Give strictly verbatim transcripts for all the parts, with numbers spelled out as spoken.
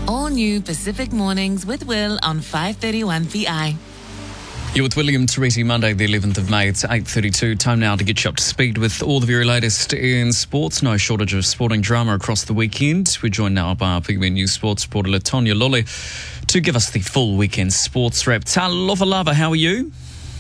All new Pacific Mornings with Will on five thirty-one The Eye. You're with William Torretti, Monday the eleventh of May. It's eight thirty-two. Time now to get you up to speed with all the very latest in sports. No shortage of sporting drama across the weekend. We're joined now by our Pigment News sports reporter, Latonya Lolly, to give us the full weekend sports wrap. Talofa lava, how are you?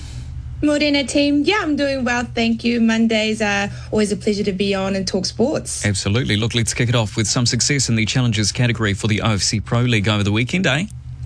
Morena team, yeah, I'm doing well, thank you. Mondays are always a pleasure to be on and talk sports. Absolutely. Look, let's kick it off with some success in the Challengers category for the O F C Pro League over the weekend, eh?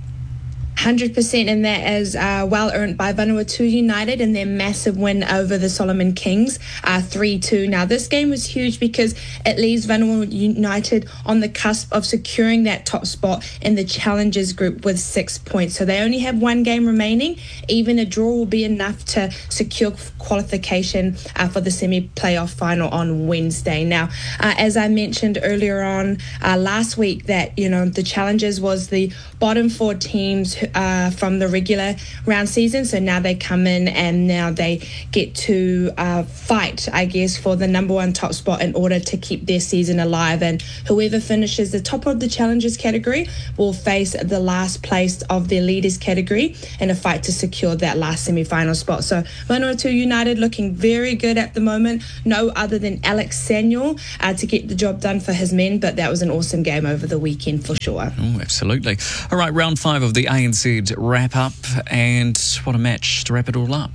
one hundred percent, and that is uh, well earned by Vanuatu United in their massive win over the Solomon Kings, uh, three two. Now, this game was huge because it leaves Vanuatu United on the cusp of securing that top spot in the Challengers group with six points. So they only have one game remaining. Even a draw will be enough to secure qualification uh, for the semi-playoff final on Wednesday. Now, uh, as I mentioned earlier on uh, last week, that, you know, the Challengers was the bottom four teams Uh, from the regular round season. So now they come in and now they get to uh, fight, I guess, for the number one top spot in order to keep their season alive. And whoever finishes the top of the Challengers category will face the last place of their Leaders category in a fight to secure that last semi-final spot. So Vanuatu United looking very good at the moment. No other than Alex Samuel uh, to get the job done for his men, but that was an awesome game over the weekend for sure. Oh, absolutely. All right, round five of the A N Z wrap up, and what a match to wrap it all up.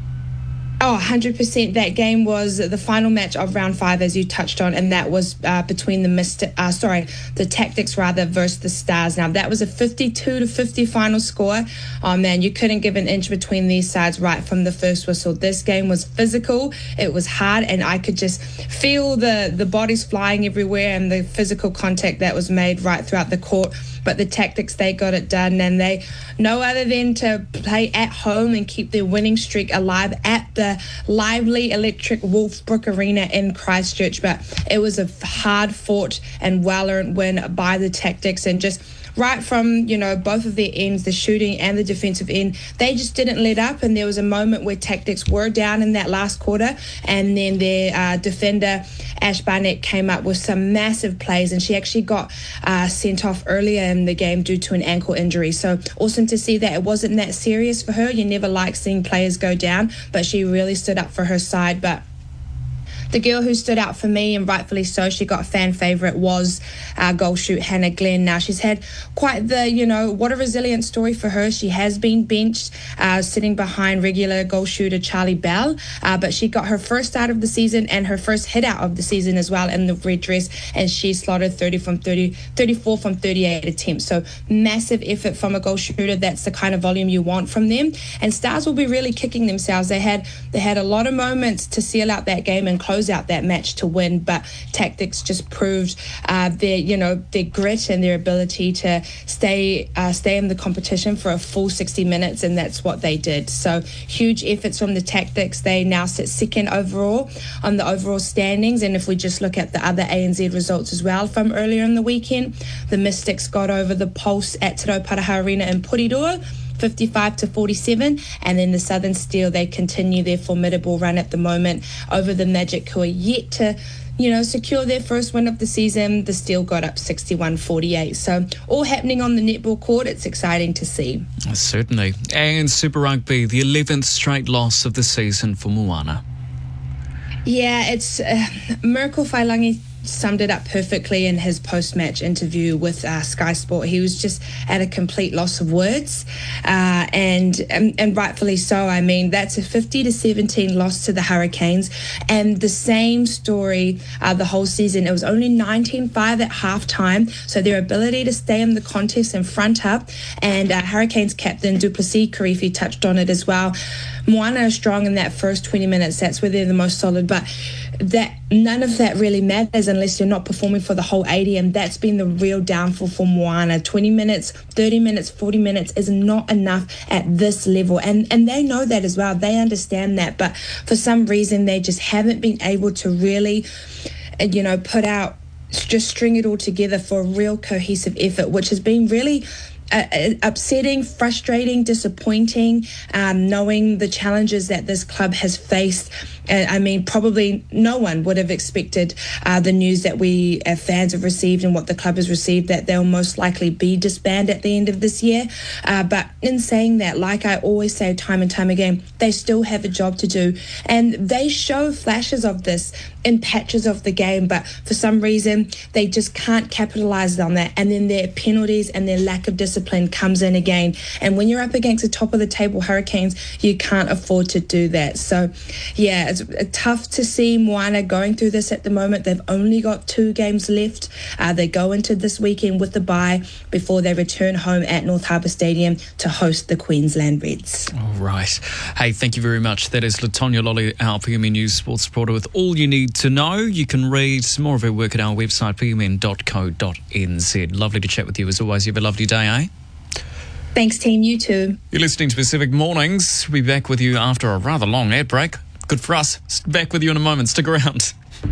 Oh, one hundred percent. That game was the final match of round five, as you touched on, and that was uh, between the Mister Uh, sorry, the Tactics rather versus the Stars. Now, that was a fifty-two to fifty final score. Oh man, you couldn't give an inch between these sides right from the first whistle. This game was physical. It was hard, and I could just feel the the bodies flying everywhere and the physical contact that was made right throughout the court. But the Tactics, they got it done, and they no other than to play at home and keep their winning streak alive at the lively electric Wolfbrook Arena in Christchurch. But it was a hard-fought and well-earned win by the Tactics, and just right from, you know, both of their ends, the shooting and the defensive end, they just didn't let up. And there was a moment where Tactics were down in that last quarter, and then their uh, defender, Ash Barnett, came up with some massive plays, and she actually got uh, sent off earlier in the game due to an ankle injury. So awesome to see that it wasn't that serious for her. You never like seeing players go down, but she really stood up for her side. But the girl who stood out for me, and rightfully so, she got a fan favourite, was uh, goal shoot Hannah Glenn. Now, she's had quite the, you know, what a resilient story for her. She has been benched, uh, sitting behind regular goal shooter Charlie Bell, uh, but she got her first start of the season and her first hit out of the season as well in the red dress, and she slotted thirty from thirty, thirty-four from thirty-eight attempts. So massive effort from a goal shooter. That's the kind of volume you want from them. And Stars will be really kicking themselves. They had they had a lot of moments to seal out that game and close out that match to win, but Tactics just proved uh, their, you know, their grit and their ability to stay uh, stay in the competition for a full sixty minutes, and that's what they did. So huge efforts from the Tactics. They now sit second overall on the overall standings, and if we just look at the other A N Z results as well from earlier in the weekend, the Mystics got over the Pulse at Te Rau Paraha Arena in Porirua, fifty-five to forty-seven, and then the Southern Steel, they continue their formidable run at the moment over the Magic, who are yet to, you know, secure their first win of the season. The Steel got up sixty-one forty-eight. So all happening on the netball court. It's exciting to see. Certainly. And Super Rugby, the eleventh straight loss of the season for Moana. Yeah, it's uh, Miracle Whailangi summed it up perfectly in his post-match interview with uh, Sky Sport. He was just at a complete loss of words, uh, and, and and rightfully so. I mean, that's a fifty to seventeen loss to the Hurricanes, and the same story uh, the whole season. It was only nineteen five at halftime, so their ability to stay in the contest and front up, and uh, Hurricanes captain Duplessis Karifi touched on it as well. Moana are strong in that first twenty minutes. That's where they're the most solid, but that none of that really matters unless you're not performing for the whole eighty, and that's been the real downfall for Moana. twenty minutes, thirty minutes, forty minutes is not enough at this level, and and they know that as well. They understand that, but for some reason they just haven't been able to really, you know, put out, just string it all together for a real cohesive effort, which has been really uh, upsetting, frustrating, disappointing, um, knowing the challenges that this club has faced. And I mean, probably no one would have expected uh, the news that we as fans have received and what the club has received, that they'll most likely be disbanded at the end of this year. Uh, but in saying that, like I always say time and time again, they still have a job to do. And they show flashes of this in patches of the game, but for some reason, they just can't capitalize on that. And then their penalties and their lack of discipline comes in again. And when you're up against the top of the table Hurricanes, you can't afford to do that. So, yeah, it's tough to see Moana going through this at the moment. They've only got two games left. Uh, they go into this weekend with the bye before they return home at North Harbour Stadium to host the Queensland Reds. All right. Hey, thank you very much. That is Latonya Lolly, our P M N News sports reporter, with all you need to know. You can read more of her work at our website, p m n dot co dot n z. Lovely to chat with you as always. You have a lovely day, eh? Thanks, team. You too. You're listening to Pacific Mornings. We'll be back with you after a rather long ad break. Good for us. Back with you in a moment. Stick around.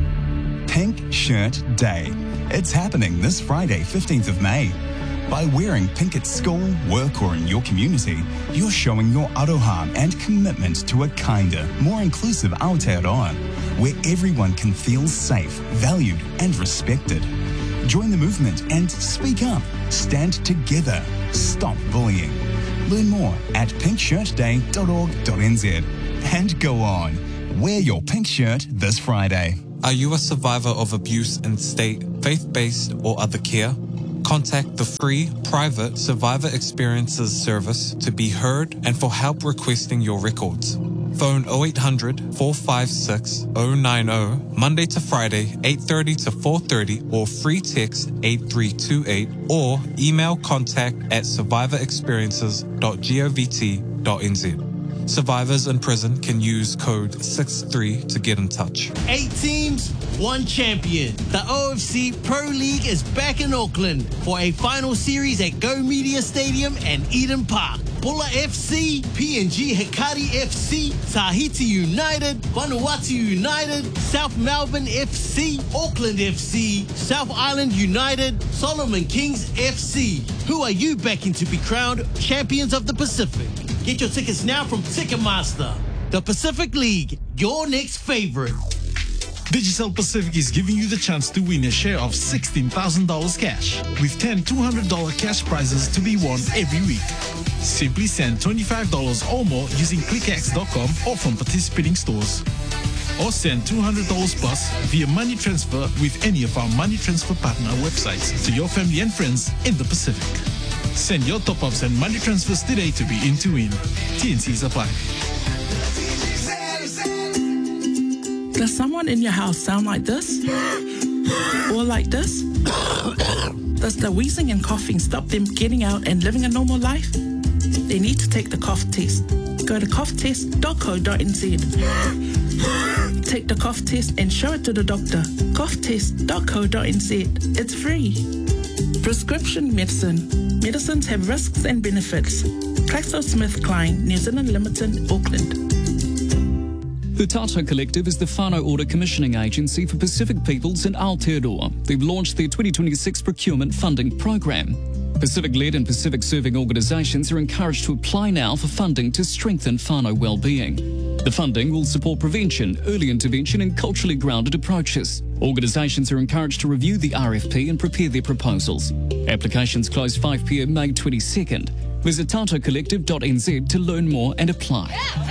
Pink Shirt Day. It's happening this Friday, fifteenth of May. By wearing pink at school, work or in your community, you're showing your aroha and commitment to a kinder, more inclusive Aotearoa, where everyone can feel safe, valued and respected. Join the movement and speak up. Stand together. Stop bullying. Learn more at pink shirt day dot org dot n z. And go on. Wear your pink shirt this Friday. Are you a survivor of abuse in state, faith-based or other care? Contact the free, private Survivor Experiences service to be heard and for help requesting your records. Phone oh eight hundred, four five six, oh nine oh, Monday to Friday, eight thirty to four thirty, or free text eight three two eight, or email contact at survivor experiences dot govt dot n z. Survivors in prison can use code six three to get in touch. Eight teams, one champion. The O F C Pro League is back in Auckland for a final series at Go Media Stadium and Eden Park. Bulla F C, P N G Hikari F C, Tahiti United, Vanuatu United, South Melbourne F C, Auckland F C, South Island United, Solomon Kings F C. Who are you backing to be crowned champions of the Pacific? Get your tickets now from Ticketmaster. The Pacific League, your next favorite. Digicel Pacific is giving you the chance to win a share of sixteen thousand dollars cash, with ten two hundred dollars cash prizes to be won every week. Simply send twenty-five dollars or more using click x dot com or from participating stores. Or send two hundred dollars plus via money transfer with any of our money transfer partner websites to your family and friends in the Pacific. Send your top-ups and money transfers today to be in to win. T N Cs apply. Does someone in your house sound like this? Or like this? Does the wheezing and coughing stop them getting out and living a normal life? They need to take the cough test. Go to cough test dot co dot n z. Take the cough test and show it to the doctor. cough test dot co dot n z. It's free. Prescription medicine. Medicines have risks and benefits. GlaxoSmithKline, New Zealand Limited, Auckland. The Tato Collective is the whānau order commissioning agency for Pacific peoples in Aotearoa. They've launched their twenty twenty-six procurement funding program. Pacific-led and Pacific-serving organisations are encouraged to apply now for funding to strengthen whānau well-being. The funding will support prevention, early intervention and culturally grounded approaches. Organisations are encouraged to review the R F P and prepare their proposals. Applications close five p m May twenty-second. Visit tato collective dot n z to learn more and apply.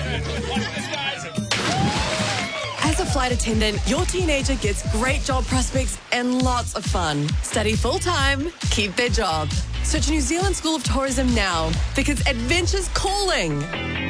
As a flight attendant, your teenager gets great job prospects and lots of fun. Study full-time, keep their job. Search New Zealand School of Tourism now because adventure's calling.